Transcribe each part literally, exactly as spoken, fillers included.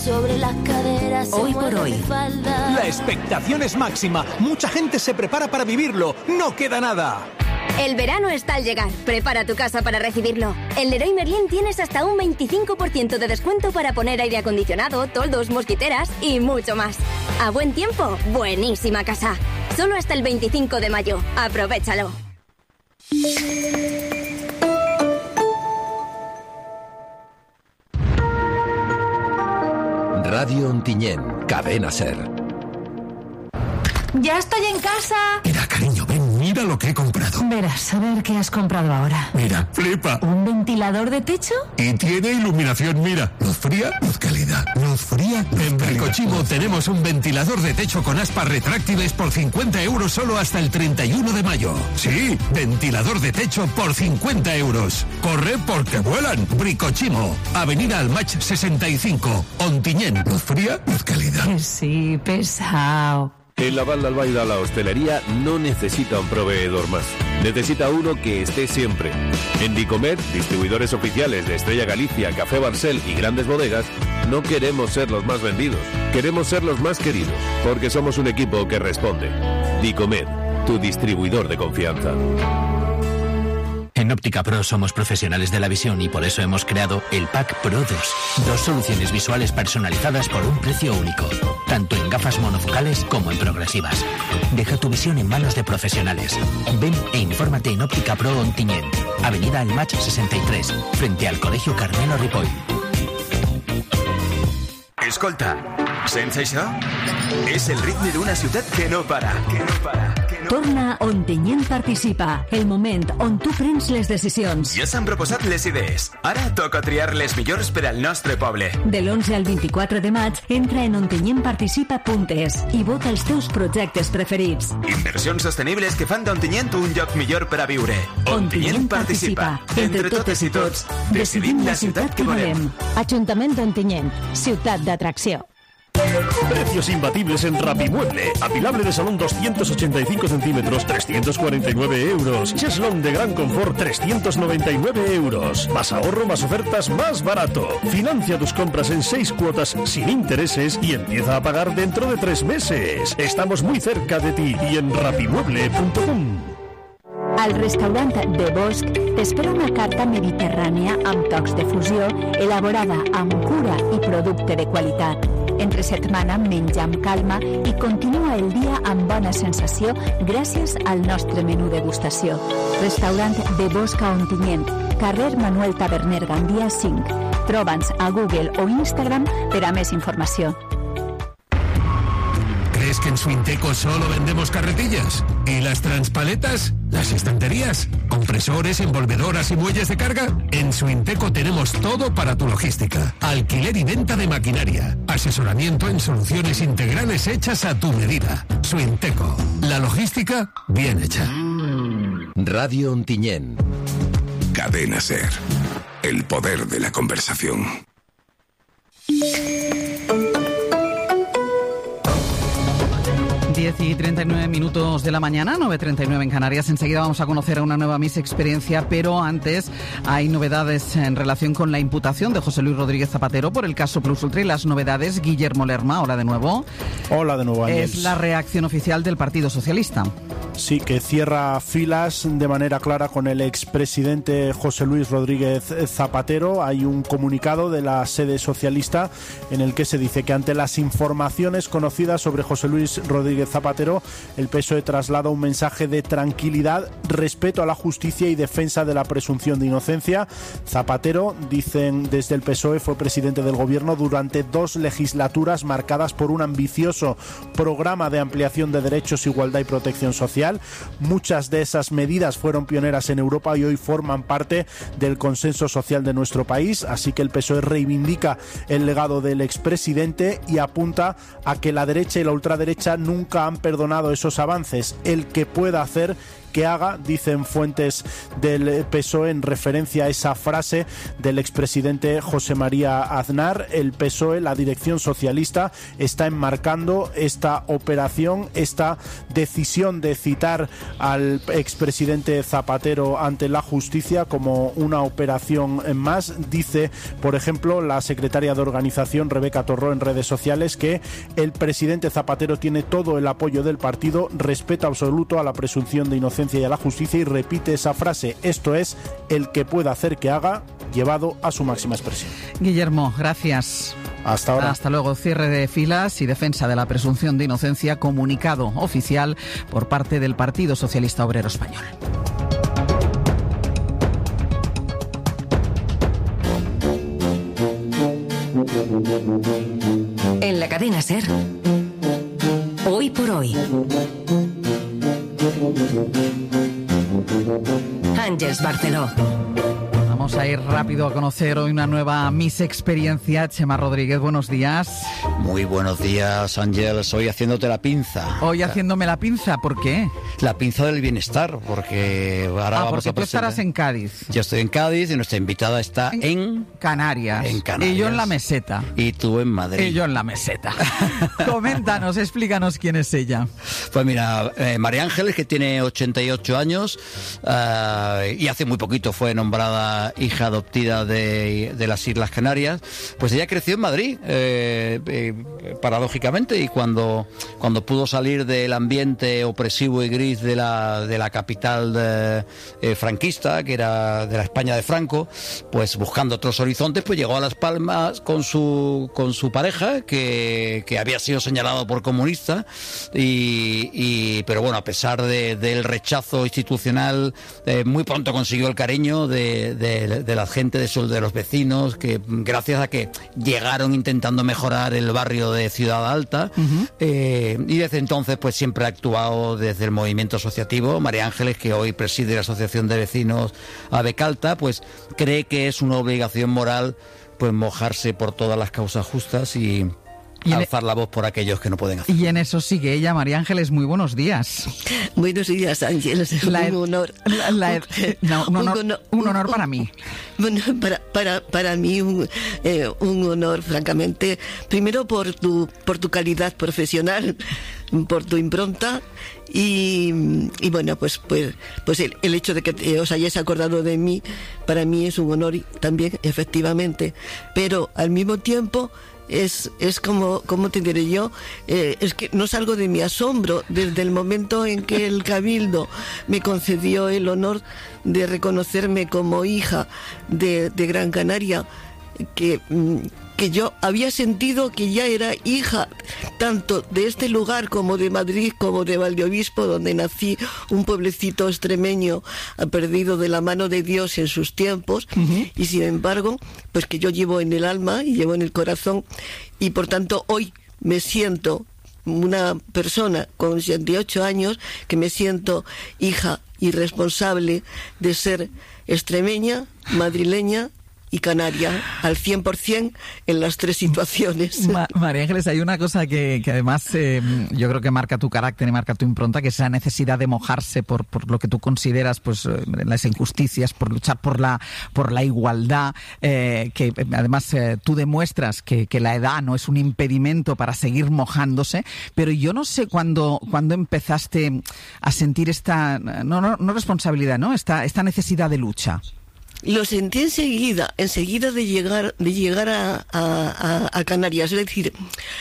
sobre las caderas. Hoy por hoy. La expectación es máxima. Mucha gente se prepara para vivirlo. No queda nada. El verano está al llegar. Prepara tu casa para recibirlo. En Leroy Merlin tienes hasta un veinticinco por ciento de descuento para poner aire acondicionado, toldos, mosquiteras y mucho más. A buen tiempo, buenísima casa. Solo hasta el veinticinco de mayo. Aprovéchalo. Radio Ontinyent, Cadena Ser. ¡Ya estoy en casa! Mira, cariño, ven, mira lo que he comprado. Verás, a ver qué has comprado ahora. Mira, flipa. ¿Un ventilador de techo? Y tiene iluminación, mira. Luz fría, luz cálida. Luz fría, luz En Bricochimo tenemos un ventilador de techo con aspas retráctiles por cincuenta euros solo hasta el treinta y uno de mayo. Sí, ventilador de techo por cincuenta euros. Corre porque vuelan. Bricochimo, Avenida Almach sesenta y cinco. Ontinyent, luz fría, luz cálida. Sí, pesado. En la Val d'Albaida la hostelería no necesita un proveedor más. Necesita uno que esté siempre. En Dicomer, distribuidores oficiales de Estrella Galicia, Café Barcel y grandes bodegas, no queremos ser los más vendidos. Queremos ser los más queridos, porque somos un equipo que responde. Dicomer, tu distribuidor de confianza. En Óptica Pro somos profesionales de la visión y por eso hemos creado el Pack Pro dos. Dos soluciones visuales personalizadas por un precio único, tanto en gafas monofocales como en progresivas. Deja tu visión en manos de profesionales. Ven e infórmate en Óptica Pro Ontinyent, Avenida Almach sesenta y tres, frente al Colegio Carmelo Ripoll. Escolta, sents això? És el ritme d'una ciutat que no para, que no para. Torna Ontinyent Participa, el moment on tu prens les decisions. Ja s'han proposat les idees. Ara toca triar les millors per al nostre poble. De l'onze al vint-i-quatre de maig, entra en ontinyent participa punt es i vota els teus projectes preferits. Inversions sostenibles que fan d'Ontinyent un lloc millor per a viure. Ontinyent Participa. Entre totes i tots, decidim la ciutat que volem. Ajuntament d'Ontinyent, ciutat d'atracció. Precios imbatibles en Rapimueble. Apilable de salón doscientos ochenta y cinco centímetros, trescientos cuarenta y nueve euros. Cheslón de gran confort, trescientos noventa y nueve euros. Más ahorro, más ofertas, más barato. Financia tus compras en seis cuotas sin intereses y empieza a pagar dentro de tres meses. Estamos muy cerca de ti y en rapimueble punto com. Al restaurant De Bosc t'espera una carta mediterrània amb tocs de fusió elaborada amb cura i producte de qualitat. Entre setmana menja amb calma i continua el dia amb bona sensació gràcies al nostre menú degustació. Restaurant De Bosc a Ontinyent, carrer Manuel Taberner Gandia cinc. Troba'ns a Google o Instagram per a més informació. ¿Crees que en Suinteco solo vendemos carretillas? ¿Y las transpaletas? ¿Las estanterías? ¿Compresores, envolvedoras y muelles de carga? En Suinteco tenemos todo para tu logística. Alquiler y venta de maquinaria. Asesoramiento en soluciones integrales hechas a tu medida. Suinteco. La logística bien hecha. Radio Ontinyent. Cadena Ser. El poder de la conversación. diez y treinta y nueve minutos de la mañana, nueve y treinta y nueve en Canarias. Enseguida vamos a conocer a una nueva Miss Experiencia, pero antes hay novedades en relación con la imputación de José Luis Rodríguez Zapatero por el caso Plus Ultra y las novedades. Guillermo Lerma, hola de nuevo. Hola de nuevo, Ángel. Es la reacción oficial del Partido Socialista. Sí, que cierra filas de manera clara con el expresidente José Luis Rodríguez Zapatero. Hay un comunicado de la sede socialista en el que se dice que ante las informaciones conocidas sobre José Luis Rodríguez Zapatero, el P S O E traslada un mensaje de tranquilidad, respeto a la justicia y defensa de la presunción de inocencia. Zapatero, dicen desde el P S O E, fue presidente del gobierno durante dos legislaturas marcadas por un ambicioso programa de ampliación de derechos, igualdad y protección social. Muchas de esas medidas fueron pioneras en Europa y hoy forman parte del consenso social de nuestro país, así que el P S O E reivindica el legado del expresidente y apunta a que la derecha y la ultraderecha nunca han perdonado esos avances. El que pueda hacer que haga, dicen fuentes del P S O E en referencia a esa frase del expresidente José María Aznar. El P S O E, la dirección socialista, está enmarcando esta operación, esta decisión de citar al expresidente Zapatero ante la justicia como una operación más. Dice, por ejemplo, la secretaria de organización, Rebeca Torró, en redes sociales que el presidente Zapatero tiene todo el apoyo del partido, respeto absoluto a la presunción de inocencia y a la justicia, y repite esa frase: esto es, el que pueda hacer que haga, llevado a su máxima expresión. Guillermo, gracias. Hasta ahora. Hasta luego. Cierre de filas y defensa de la presunción de inocencia, comunicado oficial por parte del Partido Socialista Obrero Español. En la cadena SER, hoy por hoy. Ángeles Barceló. Vamos a ir rápido a conocer hoy una nueva Miss Experiencia. Chema Rodríguez, buenos días. Muy buenos días, Ángeles. Hoy haciéndote la pinza. Hoy haciéndome la pinza, ¿por qué? La pinza del bienestar, porque ahora ah, vamos porque a tú estarás en Cádiz. Yo estoy en Cádiz y nuestra invitada está en, en Canarias. En Canarias. Y yo en la meseta. Y tú en Madrid. Y yo en la meseta. Coméntanos, explícanos quién es ella. Pues mira, eh, María Ángeles, que tiene ochenta y ocho años uh, y hace muy poquito fue nombrada hija adoptiva de, de las Islas Canarias. Pues ella creció en Madrid, eh, eh, paradójicamente, y cuando, cuando pudo salir del ambiente opresivo y gris de la, de la capital de, eh, franquista, que era de la España de Franco, pues buscando otros horizontes, pues llegó a Las Palmas con su, con su pareja, que, que había sido señalado por comunista, y, y pero bueno, a pesar de, del rechazo institucional, eh, muy pronto consiguió el cariño de, de De, de la gente, de, de los vecinos, que gracias a que llegaron intentando mejorar el barrio de Ciudad Alta, uh-huh. eh, y desde entonces pues siempre ha actuado desde el movimiento asociativo. María Ángeles, que hoy preside la Asociación de Vecinos Abecalta, pues cree que es una obligación moral pues mojarse por todas las causas justas y Y alzar la voz por aquellos que no pueden hacer. Y en eso sigue ella. María Ángeles, muy buenos días. Buenos días, Ángeles. Es la, un honor. La, la, no, un, honor, un, honor, un honor para mí. Bueno, para, para, para mí un, eh, un honor, francamente. Primero por tu, por tu calidad profesional, por tu impronta. Y, y bueno, pues pues pues el, el hecho de que te, os hayáis acordado de mí, para mí es un honor también, efectivamente. Pero al mismo tiempo es es como, ¿cómo te diré yo? Eh, es que no salgo de mi asombro desde el momento en que el Cabildo me concedió el honor de reconocerme como hija de, de Gran Canaria, que, que yo había sentido que ya era hija tanto de este lugar como de Madrid, como de Valdeobispo, donde nací, un pueblecito extremeño perdido de la mano de Dios en sus tiempos, uh-huh. Y sin embargo, pues que yo llevo en el alma y llevo en el corazón, y por tanto hoy me siento una persona con ochenta y ocho años, que me siento hija y responsable de ser extremeña, madrileña y canaria, al cien por ciento en las tres situaciones. Ma- María Ángeles, hay una cosa que, que además eh, yo creo que marca tu carácter y marca tu impronta, que es esa necesidad de mojarse por, por lo que tú consideras pues eh, las injusticias, por luchar por la por la igualdad, eh, que además eh, tú demuestras que, que la edad no es un impedimento para seguir mojándose, pero yo no sé cuándo cuándo empezaste a sentir esta, no, no, no responsabilidad, ¿no? Esta, esta necesidad de lucha. Lo sentí enseguida, enseguida de llegar, de llegar a, a, a Canarias. Es decir,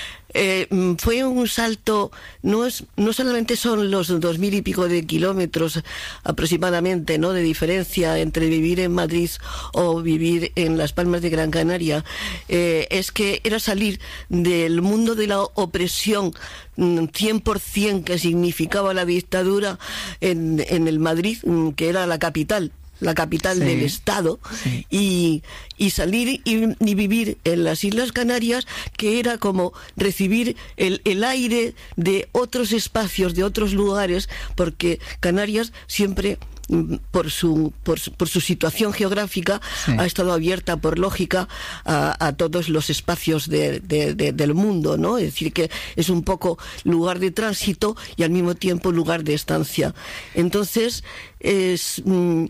eh, fue un salto, no es, no solamente son los dos mil y pico de kilómetros aproximadamente, ¿no?, de diferencia entre vivir en Madrid o vivir en Las Palmas de Gran Canaria, eh, es que era salir del mundo de la opresión cien por ciento que significaba la dictadura en, en el Madrid, que era la capital. la capital sí. del Estado, sí. y, y salir y, y vivir en las Islas Canarias, que era como recibir el, el aire de otros espacios, de otros lugares, porque Canarias siempre por su por, su- por su situación geográfica, Sí. ha estado abierta por lógica a, a todos los espacios de- de- de- del mundo, ¿no? Es decir, que es un poco lugar de tránsito y al mismo tiempo lugar de estancia. Entonces, es... mm,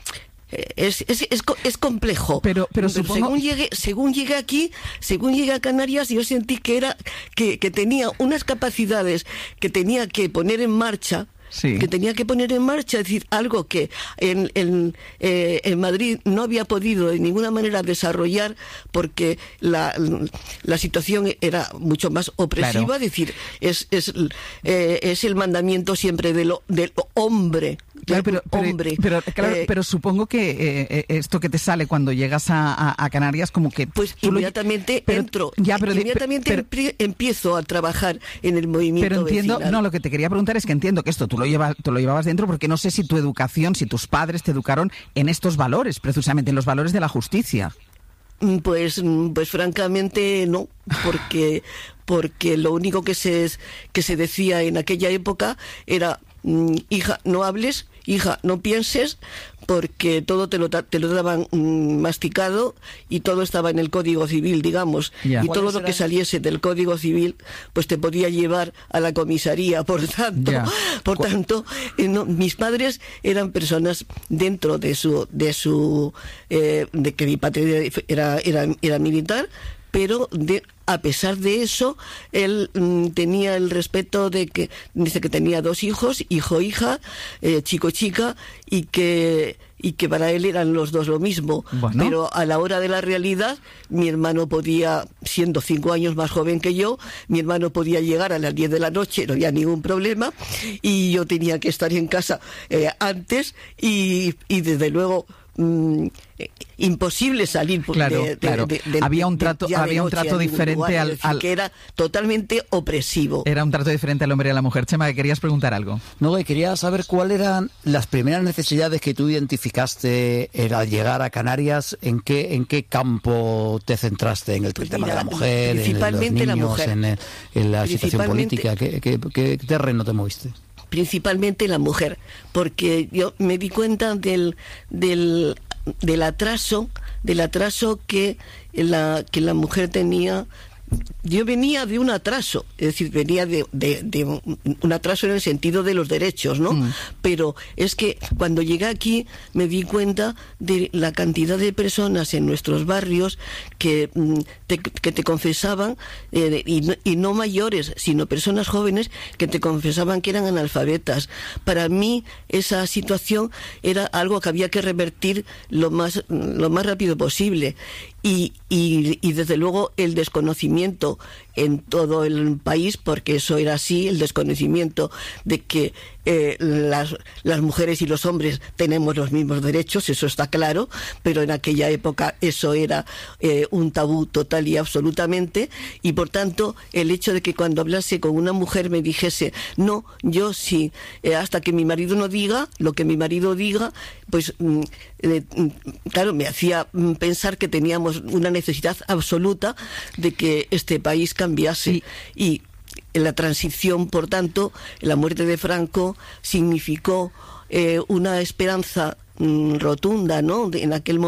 Es, es, es, co- es complejo. Pero, pero supongo- según llegué, según llegué aquí, según llegué a Canarias, yo sentí que era que, que tenía unas capacidades que tenía que poner en marcha. Sí. Que tenía que poner en marcha, es decir, algo que en, en, eh, en Madrid no había podido de ninguna manera desarrollar porque la, la situación era mucho más opresiva, Claro. es decir, es, es, eh, es el mandamiento siempre de lo, del hombre. Claro, pero, pero, hombre. pero, claro, Eh, pero supongo que eh, eh, esto que te sale cuando llegas a, a- a Canarias, como que... Pues tú lo- inmediatamente pero- entro, ya, pero de- inmediatamente pero- empie- empiezo a trabajar en el movimiento Pero entiendo, vecinal. no, lo que te quería preguntar es que entiendo que esto tú lo, llevas, tú lo llevabas dentro porque no sé si tu educación, si tus padres te educaron en estos valores, precisamente en los valores de la justicia. Mm, Pues, mm, pues francamente no, porque porque lo único que se que se decía en aquella época era mm, hija, no hables, hija, no pienses, porque todo te lo ta- te lo daban mm, masticado y todo estaba en el Código Civil, digamos, Ya. y todo ¿Cuáles lo que eran? saliese del Código Civil pues te podía llevar a la comisaría, por tanto, Ya. por tanto, eh, no, mis padres eran personas dentro de su de su eh, de que mi padre era era era militar, pero de, a pesar de eso, él mm, tenía el respeto de que, dice que tenía dos hijos, hijo, hija, eh, chico, chica, y que, y que para él eran los dos lo mismo. Bueno. Pero a la hora de la realidad, mi hermano podía, siendo cinco años más joven que yo, mi hermano podía llegar a las diez de la noche, no había ningún problema, y yo tenía que estar en casa eh, antes, y, y desde luego... Mm, eh, imposible salir por- Claro, de, de- claro. de- de- Había un de- trato- ya de había un noche trato a ningún diferente lugar, al- es decir, al- que era totalmente opresivo. Era un trato diferente al hombre y a la mujer. Chema, que querías preguntar algo. No, y quería saber cuáles eran las primeras necesidades que tú identificaste eh, al llegar a Canarias. ¿En qué en qué campo te centraste? ¿En el tema mira, de la mujer, en los principalmente la niños, mujer. en, eh, en la situación Principalmente- política? ¿Qué, qué, qué terreno te moviste? Principalmente la mujer, porque yo me di cuenta del del, del atraso, del atraso que la que la mujer tenía. Yo venía de un atraso, es decir, venía de, de, de un un atraso en el sentido de los derechos, ¿no? Mm. Pero es que cuando llegué aquí me di cuenta de la cantidad de personas en nuestros barrios que mm, te, que te confesaban, eh, y, no, y no mayores, sino personas jóvenes que te confesaban que eran analfabetas. Para mí esa situación era algo que había que revertir lo más, lo más rápido posible. Y, y, y desde luego el desconocimiento en todo el país, porque eso era así, el desconocimiento de que eh, las, las mujeres y los hombres tenemos los mismos derechos, eso está claro, pero en aquella época eso era eh, un tabú total y absolutamente, y por tanto el hecho de que cuando hablase con una mujer me dijese, no, yo sí, eh, hasta que mi marido no diga, lo que mi marido diga, pues mm, eh, mm, claro, me hacía mm, pensar que teníamos una necesidad absoluta de que este país cambiase. Y la transición, por tanto, la muerte de Franco significó eh, una esperanza mm, rotunda, ¿no? En aquel momento.